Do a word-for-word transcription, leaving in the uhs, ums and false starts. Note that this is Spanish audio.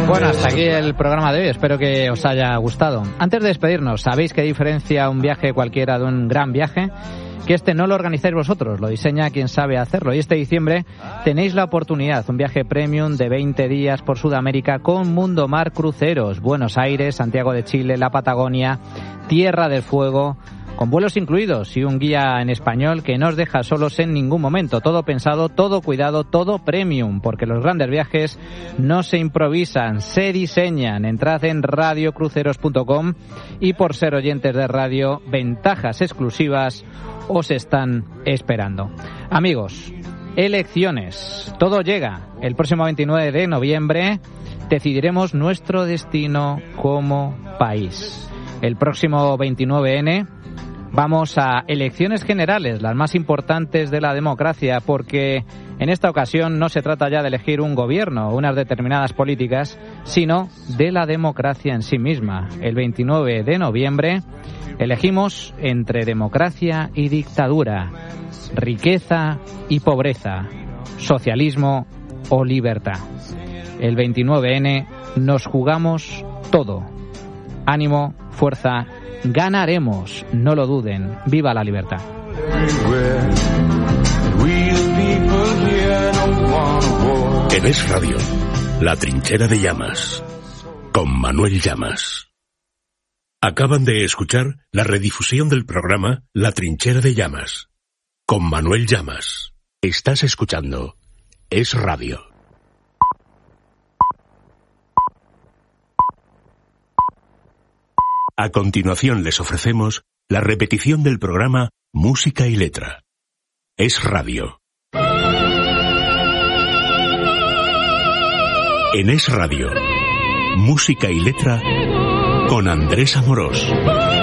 Bueno, hasta aquí el programa de hoy. Espero que os haya gustado. Antes de despedirnos, ¿sabéis qué diferencia un viaje cualquiera de un gran viaje? Que este no lo organizáis vosotros, lo diseña quien sabe hacerlo. Y este diciembre tenéis la oportunidad, un viaje premium de veinte días por Sudamérica con Mundo Mar Cruceros, Buenos Aires, Santiago de Chile, la Patagonia, Tierra del Fuego, con vuelos incluidos y un guía en español que no os deja solos en ningún momento. Todo pensado, todo cuidado, todo premium, porque los grandes viajes no se improvisan, se diseñan. Entrad en radio cruceros punto com y por ser oyentes de radio, ventajas exclusivas os están esperando. Amigos, elecciones. Todo llega. El próximo veintinueve de noviembre decidiremos nuestro destino como país. El próximo veintinueve ene vamos a elecciones generales, las más importantes de la democracia, porque en esta ocasión no se trata ya de elegir un gobierno o unas determinadas políticas, sino de la democracia en sí misma. El veintinueve de noviembre elegimos entre democracia y dictadura, riqueza y pobreza, socialismo o libertad. El veintinueve ene nos jugamos todo. Ánimo, fuerza, ganaremos, no lo duden. ¡Viva la libertad! En Es Radio, La Trinchera de Llamas, con Manuel Llamas. Acaban de escuchar la redifusión del programa La Trinchera de Llamas, con Manuel Llamas. Estás escuchando Es Radio. A continuación les ofrecemos la repetición del programa Música y Letra. Es Radio. En Es Radio, Música y Letra con Andrés Amorós.